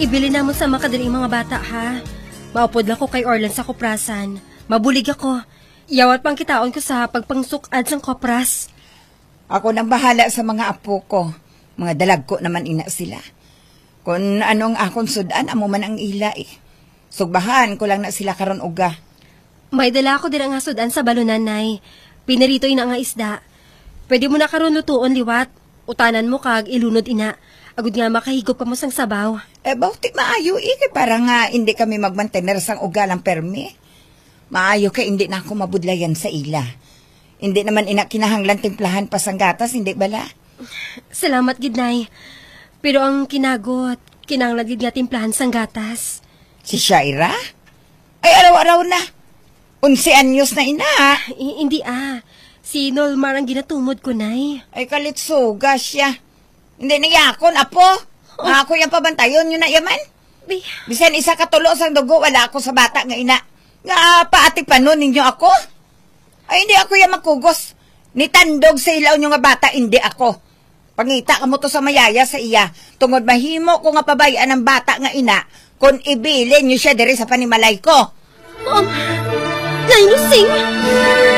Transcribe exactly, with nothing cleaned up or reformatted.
Ibili na mo sa makadaling mga bata, ha? Maupod lang ko kay Orlan sa koprasan. Mabulig ako. Yawat pang kitaon ko sa pagpangsukad sang kopras. Ako nang bahala sa mga apo ko. Mga dalag ko naman ina sila. Kung anong akong sudan, amo man ang ila eh. Sugbahan ko lang na sila karon uga. May dala ako din ang sudan sa balunan, nay. Pinarito ina nga isda. Pwede mo na karon lutuon, liwat. Utanan mo kag ilunod ina. Agud nga makahigop ka mo sang sabaw. Eh, bauti maayo eh. Para nga hindi kami magmantener sang uga lang permi. Maayo kay hindi na ako mabudlayan sa ila. Hindi naman ina kinahanglan timplahan pa sang gatas, hindi bala? Salamat, gid, nay. Pero ang kinagot, kinahanglan gid nga timplahan sang gatas. Si Shaira? Ay, araw-araw na. Unsi anyos na ina. I- hindi ah. Si Nolmar ang ginatumod ko, nay. Ay, kalitsuga siya. Hindi niyakon, apo. Oh. Nga ako yung pabantayon yun na yaman. Bi Bisan isa katulo sang dugo, wala ako sa bata nga ina. Nga paati pa nun ninyo ako. Ay, hindi ako yung makugos. Nitandog sa ilaw nyo nga bata, hindi ako. Pangita ka mo to sa mayaya sa iya. Tungod mahimo ko nga pabayaan ng bata nga ina, kung ibilin nyo siya diri sa panimalay ko. Um, Nay Lusing!